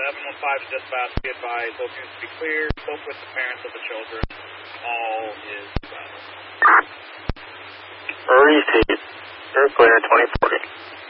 715 dispatch, be advised, all seems to be clear. Spoke with the parents of the children. All is well. Receipt. You're clear, 2040.